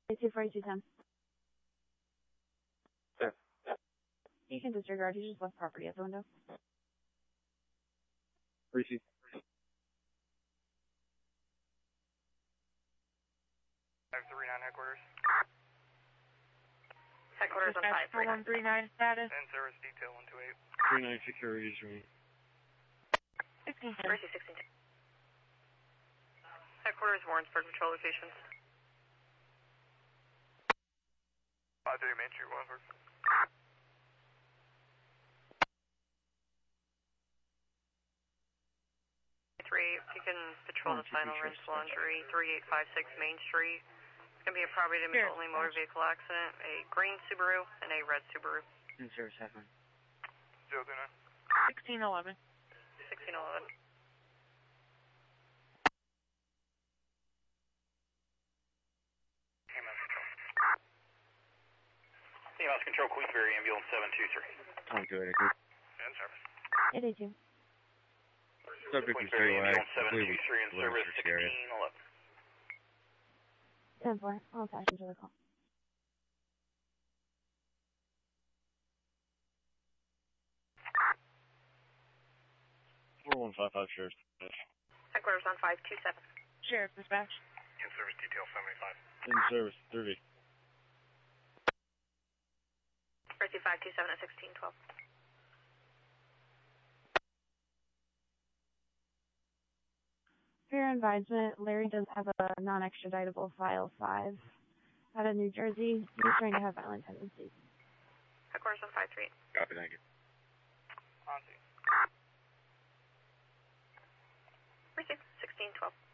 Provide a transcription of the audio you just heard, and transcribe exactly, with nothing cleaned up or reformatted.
two forty-two ten. Sir. You can disregard. He just left property at the window. Receive. five three nine headquarters. Headquarters on five three nine. one three nine status. And service detail one two eight. three nine security is me. sixteen ten. Mercy sixteen ten. Headquarters Warrensburg patrol locations. five three Main Street, Warrensburg. three, you can patrol the final rinse laundry, three eight five six Main Street. It's going to be a property damage Sure. only motor vehicle accident, a green Subaru and a red Subaru. In service seven. zero two nine. sixteen eleven. sixteen eleven. C M S Control, Queensbury, Ambulance seven two three. Time to it, I agree. In service. eight eight two. Subject is Queensbury, still Ambulance seven I two three in service, sixteen eleven. ten four. All passenger the call. four one five five Sheriff's. Headquarters on five two seven. Sheriff dispatch. In service detail seventy-five. In service thirty. Mercy five two seven at sixteen twelve. For your advisement, Larry does have a non-extraditable file five out of New Jersey. He's trying to have violent tendencies. Headquarters on five three eight. Copy, thank you. On scene. Mercy sixteen twelve.